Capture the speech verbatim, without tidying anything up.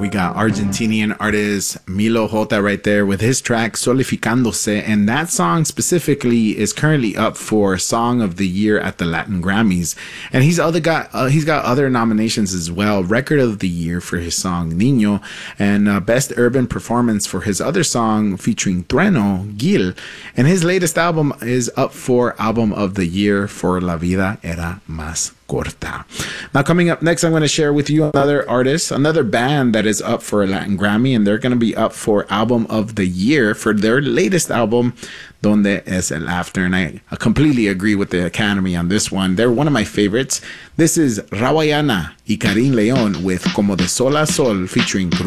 We got Argentinian artist Milo J right there with his track Solificándose, and that song specifically is currently up for Song of the Year at the Latin Grammys. And he's other got uh, he's got other nominations as well: Record of the Year for his song Niño, and uh, Best Urban Performance for his other song featuring Trueno, Gil. And his latest album is up for Album of the Year for La Vida Era Más Corta. Now, coming up next, I'm going to share with you another artist, another band that is up for a Latin Grammy, and they're going to be up for Album of the Year for their latest album, Donde es el After. And I, I completely agree with the Academy on this one. They're one of my favorites. This is Rawayana y Karim León with Como de Sol a Sol featuring